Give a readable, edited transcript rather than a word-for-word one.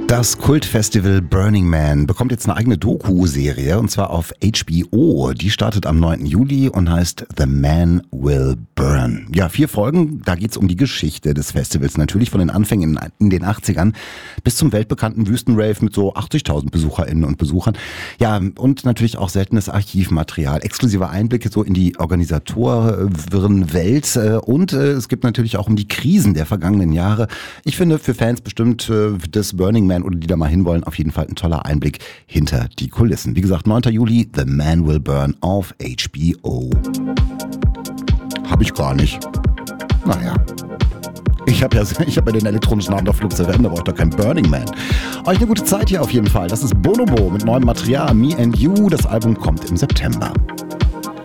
Das Kultfestival Burning Man bekommt jetzt eine eigene Doku-Serie und zwar auf HBO. Die startet am 9. Juli und heißt The Man Will Burn. Ja, 4 Folgen, da geht's um die Geschichte des Festivals. Natürlich von den Anfängen in den 80ern bis zum weltbekannten Wüstenrave mit so 80.000 BesucherInnen und Besuchern. Ja, und natürlich auch seltenes Archivmaterial, exklusive Einblicke so in die Organisatorenwelt und es gibt natürlich auch um die Krisen der vergangenen Jahre. Ich finde für Fans bestimmt des Burning Man oder die da mal hinwollen, auf jeden Fall ein toller Einblick hinter die Kulissen. Wie gesagt, 9. Juli, The Man Will Burn auf HBO. Hab ich gar nicht. Naja. Ich hab ja den elektronischen Abend auf Flug zu werden, da brauche ich doch kein Burning Man. Euch eine gute Zeit hier auf jeden Fall. Das ist Bonobo mit neuem Material, Me and You. Das Album kommt im September.